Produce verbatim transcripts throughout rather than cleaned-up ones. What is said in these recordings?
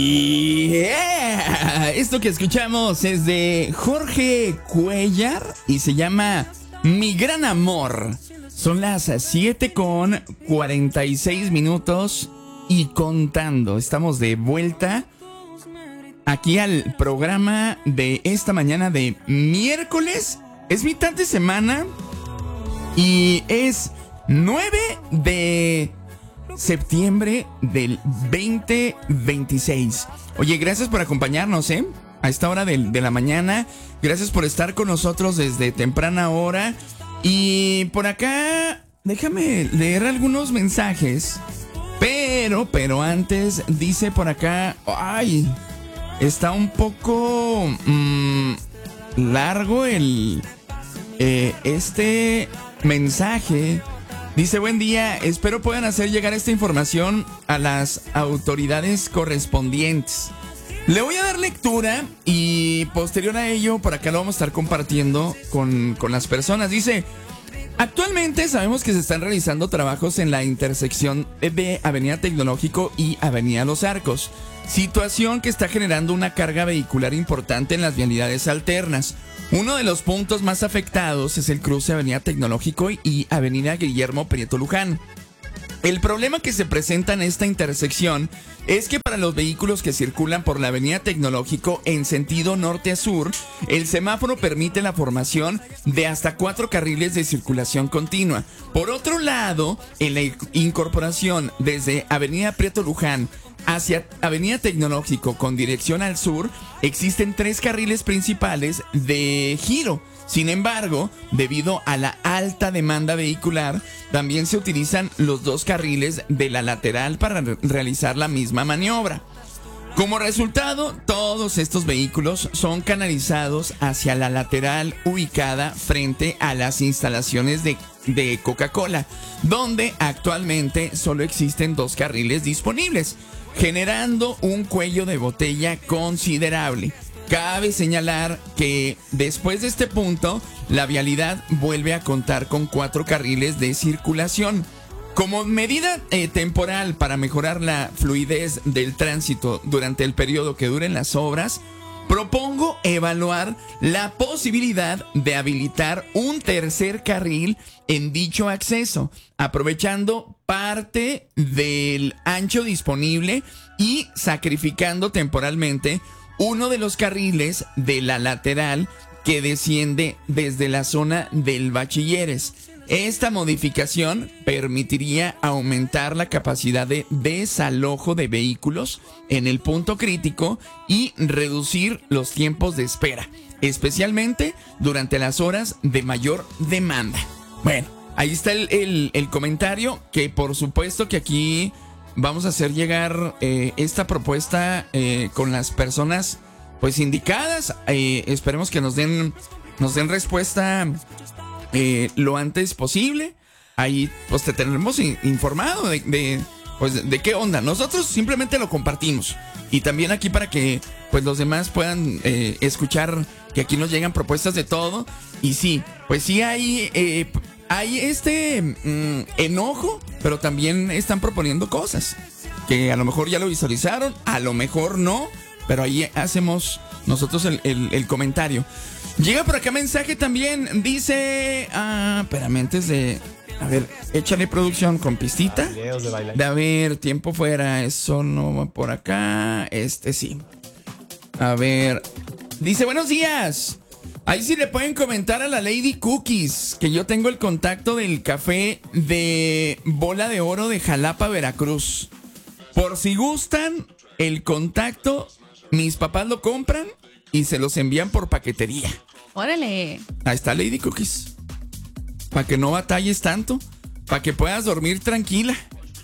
Yeah. Esto que escuchamos es de Jorge Cuellar y se llama Mi Gran Amor. Son las siete con cuarenta y seis minutos y contando. Estamos de vuelta aquí al programa de esta mañana de miércoles. Es mitad de semana y es nueve de septiembre del veinte veintiséis. Oye, gracias por acompañarnos, ¿eh? A esta hora de, de la mañana. Gracias por estar con nosotros desde temprana hora. Y por acá, déjame leer algunos mensajes. Pero, pero antes, dice por acá, ay, está un poco mmm, largo el eh, este mensaje. Dice, buen día, espero puedan hacer llegar esta información a las autoridades correspondientes. Le voy a dar lectura y posterior a ello, por acá lo vamos a estar compartiendo con, con las personas. Dice, actualmente sabemos que se están realizando trabajos en la intersección de Avenida Tecnológico y Avenida Los Arcos, situación que está generando una carga vehicular importante en las vialidades alternas. Uno de los puntos más afectados es el cruce Avenida Tecnológico y Avenida Guillermo Prieto Luján. El problema que se presenta en esta intersección es que para los vehículos que circulan por la Avenida Tecnológico en sentido norte a sur, el semáforo permite la formación de hasta cuatro carriles de circulación continua. Por otro lado, en la incorporación desde Avenida Prieto Luján hacia Avenida Tecnológico con dirección al sur, existen tres carriles principales de giro. Sin embargo, debido a la alta demanda vehicular, también se utilizan los dos carriles de la lateral para re- realizar la misma maniobra. Como resultado, todos estos vehículos son canalizados hacia la lateral ubicada frente a las instalaciones de, de Coca-Cola, donde actualmente solo existen dos carriles disponibles, generando un cuello de botella considerable. Cabe señalar que después de este punto, la vialidad vuelve a contar con cuatro carriles de circulación. Como medida eh, temporal para mejorar la fluidez del tránsito durante el periodo que duren las obras, propongo evaluar la posibilidad de habilitar un tercer carril en dicho acceso, aprovechando parte del ancho disponible y sacrificando temporalmente uno de los carriles de la lateral que desciende desde la zona del Bachilleres. Esta modificación permitiría aumentar la capacidad de desalojo de vehículos en el punto crítico y reducir los tiempos de espera, especialmente durante las horas de mayor demanda. Bueno, ahí está el, el, el comentario, que por supuesto que aquí vamos a hacer llegar eh, esta propuesta eh, con las personas pues indicadas. Eh, esperemos que nos den, nos den respuesta eh, lo antes posible. Ahí pues te tenemos informado de, de, pues, de qué onda. Nosotros simplemente lo compartimos. Y también aquí para que pues los demás puedan eh, escuchar que aquí nos llegan propuestas de todo. Y sí, pues sí hay... Eh, Hay este mmm, enojo, pero también están proponiendo cosas que a lo mejor ya lo visualizaron, a lo mejor no, pero ahí hacemos nosotros el, el, el comentario. Llega por acá mensaje también, dice... Ah, espérame, antes de... A ver, échale producción con pistita. De a ver, tiempo fuera, eso no va por acá. Este sí. A ver, dice, buenos días. Ahí sí le pueden comentar a la Lady Cookies que yo tengo el contacto del café de Bola de Oro de Jalapa, Veracruz. Por si gustan el contacto, mis papás lo compran y se los envían por paquetería. Órale. Ahí está Lady Cookies. Para que no batalles tanto, para que puedas dormir tranquila.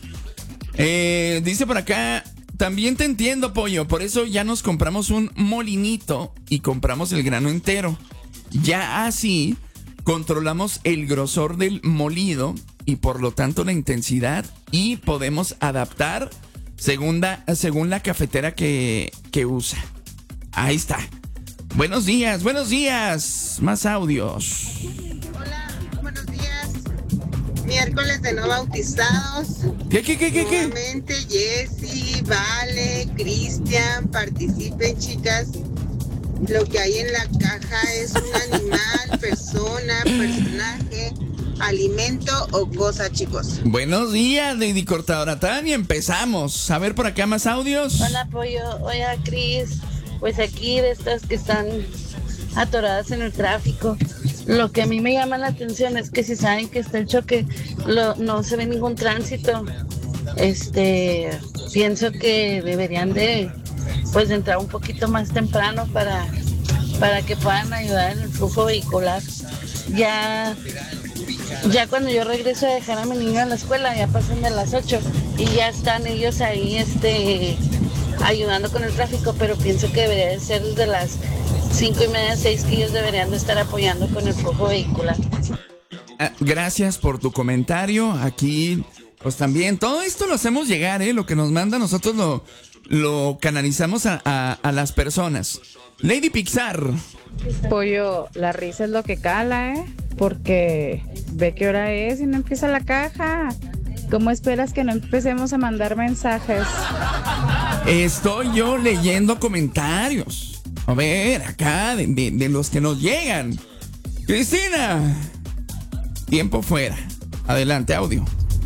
Eh, dice por acá... También te entiendo, pollo, por eso ya nos compramos un molinito y compramos el grano entero. Ya así controlamos el grosor del molido y por lo tanto la intensidad, y podemos adaptar según la, según la cafetera que, que usa. Ahí está. Buenos días, buenos días. Más audios. Hola, buenos días. Miércoles de no bautizados. ¿Qué, qué, qué, qué, qué? Nuevamente Jessy, Vale, Cristian, participen, chicas. Lo que hay en la caja es un animal, persona, personaje, alimento o cosa, chicos. Buenos días, Lady Cortadora Tania. Empezamos. A ver por acá más audios. Hola, Pollo. Hola, Cris. Pues aquí de estas que están atoradas en el tráfico. Lo que a mí me llama la atención es que si saben que está el choque, lo, no se ve ningún tránsito. Este, pienso que deberían de, pues, de entrar un poquito más temprano para, para que puedan ayudar en el flujo vehicular. Ya, ya cuando yo regreso a dejar a mi niño a la escuela, ya pasan de las ocho y ya están ellos ahí, este, ayudando con el tráfico, pero pienso que debería de ser desde las cinco y media, seis, que ellos deberían de estar apoyando con el flujo vehicular. Ah, gracias por tu comentario. Aquí, pues también, todo esto lo hacemos llegar, ¿eh? Lo que nos manda, nosotros lo, lo canalizamos a, a, a las personas. Lady Pixar. Pollo, la risa es lo que cala, ¿eh? Porque ve qué hora es y no empieza la caja. ¿Cómo esperas que no empecemos a mandar mensajes? Estoy yo leyendo comentarios. A ver, acá, de, de, de los que nos llegan. Cristina. Tiempo fuera. Adelante, audio.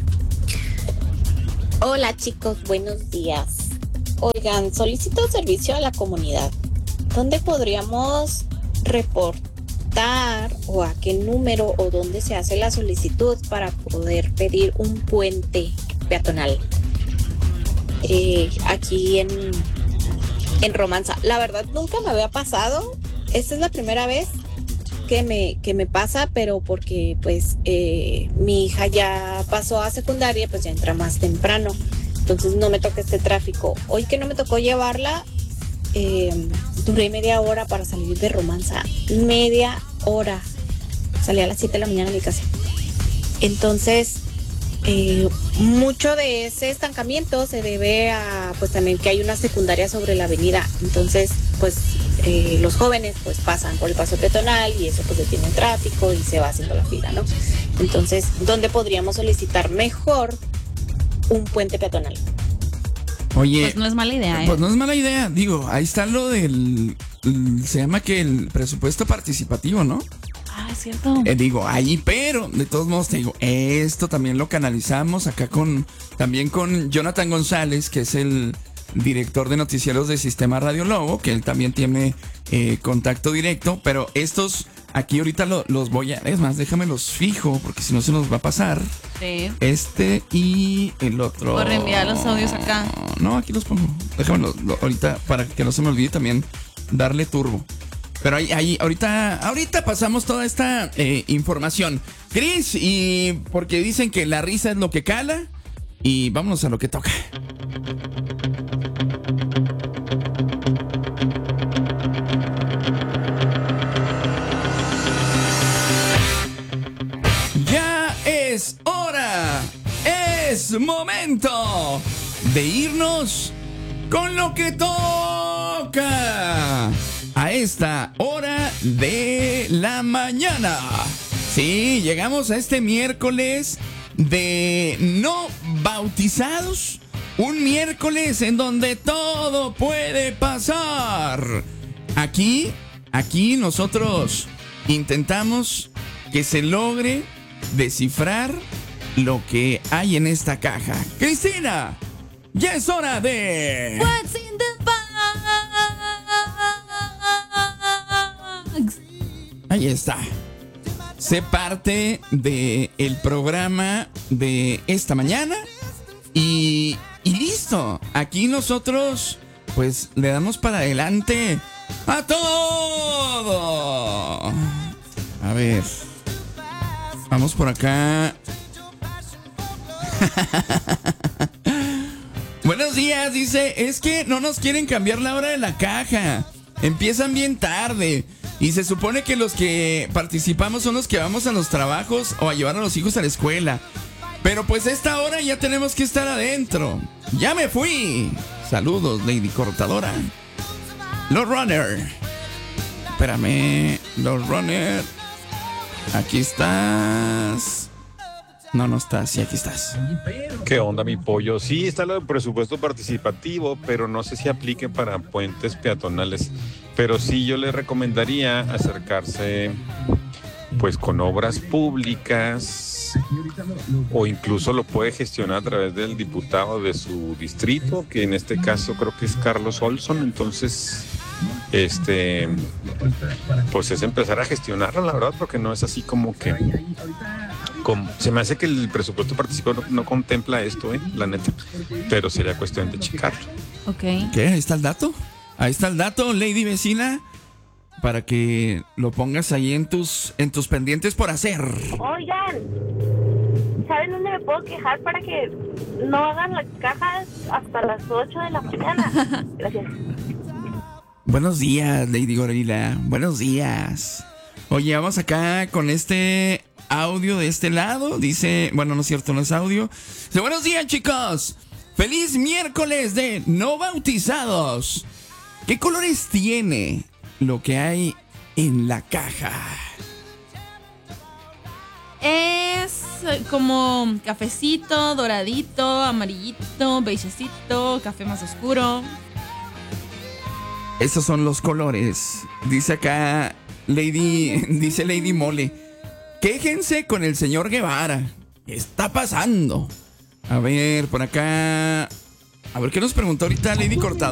Hola chicos, buenos días. Oigan, solicito servicio a la comunidad. ¿Dónde podríamos reportar o a qué número o dónde se hace la solicitud para poder pedir un puente peatonal? Eh, aquí en... En Romanza, la verdad nunca me había pasado. Esta es la primera vez que me, que me pasa, pero porque pues eh, mi hija ya pasó a secundaria, pues ya entra más temprano. Entonces no me toca este tráfico. Hoy que no me tocó llevarla, eh, duré media hora para salir de Romanza. Media hora. Salí a las siete de la mañana de mi casa. Entonces, Eh, mucho de ese estancamiento se debe a pues también que hay una secundaria sobre la avenida, entonces pues eh, los jóvenes pues pasan por el paso peatonal y eso pues detiene el tráfico y se va haciendo la fila, ¿no? Entonces, ¿dónde podríamos solicitar mejor un puente peatonal? Oye, pues no es mala idea, ¿eh? Pues no es mala idea, digo, ahí está lo del, se llama que el presupuesto participativo, ¿no? Ah, es cierto. Eh, digo, ahí, pero de todos modos te digo, esto también lo canalizamos acá con, también con Jonathan González, que es el director de noticieros de Sistema Radio Lobo, que él también tiene eh, contacto directo, pero estos aquí ahorita lo, los voy a, es más, déjame los fijo, porque si no se nos va a pasar. Sí. Este y el otro. Por reenviar los audios acá. No, aquí los pongo. Déjame ahorita para que no se me olvide también darle turbo. Pero ahí, ahí, ahorita, ahorita pasamos toda esta eh, información. Cris, y porque dicen que la risa es lo que cala. Y vámonos a lo que toca. Ya es hora. Es momento de irnos con lo que toca a esta hora de la mañana. Sí, llegamos a este miércoles de no bautizados. Un miércoles en donde todo puede pasar. Aquí, aquí nosotros intentamos que se logre descifrar lo que hay en esta caja. Cristina, ya es hora de... What's in the box? Ahí está. Sé parte de el programa de esta mañana y, y listo. Aquí nosotros pues le damos para adelante a todo. A ver. Vamos por acá. Buenos días, dice, es que no nos quieren cambiar la hora de la caja. Empiezan bien tarde. Y se supone que los que participamos son los que vamos a los trabajos o a llevar a los hijos a la escuela. Pero pues a esta hora ya tenemos que estar adentro. ¡Ya me fui! Saludos, Lady Cortadora. Los Runner. Espérame, Los Runner. Aquí estás. No, no estás. Sí, aquí estás. ¿Qué onda, mi pollo? Sí, está lo del presupuesto participativo, pero no sé si aplique para puentes peatonales. Pero sí, yo le recomendaría acercarse pues con obras públicas, o incluso lo puede gestionar a través del diputado de su distrito, que en este caso creo que es Carlos Olson. Entonces, este, pues es empezar a gestionarlo, la verdad, porque no es así como que... Como, se me hace que el presupuesto participativo no, no contempla esto, eh, la neta, pero sería cuestión de checarlo. Ok. ¿Qué? Ahí está el dato. Ahí está el dato, Lady Vecina, para que lo pongas ahí en tus, en tus pendientes por hacer. Oigan, ¿saben dónde me puedo quejar para que no hagan las cajas hasta las ocho de la mañana? Gracias. Buenos días, Lady Gorila. Buenos días. Oye, vamos acá con este audio de este lado. Dice, bueno, no es cierto, no es audio. Dice, buenos días, chicos. Feliz miércoles de no bautizados. ¿Qué colores tiene lo que hay en la caja? Es como cafecito, doradito, amarillito, beigecito, café más oscuro. Esos son los colores. Dice acá Lady, dice Lady Mole. Quéjense con el señor Guevara. ¿Qué está pasando? A ver, por acá. A ver, ¿qué nos preguntó ahorita Lady Cortado?